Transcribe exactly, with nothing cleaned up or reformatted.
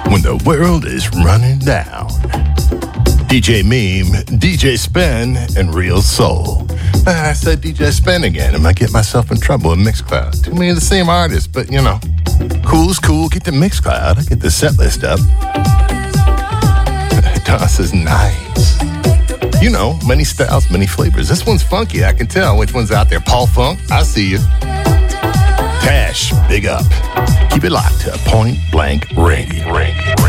when the world is running down. D J Meme, D J Spin, and Real Soul. Ah, I said D J Spin again. I might get myself in trouble with Mixcloud. Too many of the same artists, but you know, cool's cool. Get the Mixcloud. I get the set list up. Toss is nice. You know, many styles, many flavors. This one's funky. I can tell which one's out there. Paul Funk, I see you. Tash, big up. Keep it locked to Point Blank Radio. Radio.